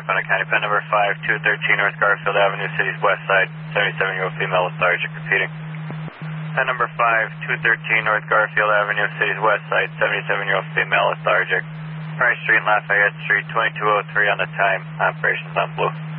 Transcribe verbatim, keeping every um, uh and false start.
Lackawanna County. Pen number five two thirteen North Garfield Avenue, city's west side. seventy-seven-year-old female lethargic, repeating. Pen number five two thirteen North Garfield Avenue, city's west side. seventy-seven-year-old female lethargic. Price Street, Lafayette Street, twenty-two oh three on the time. Operations on blue.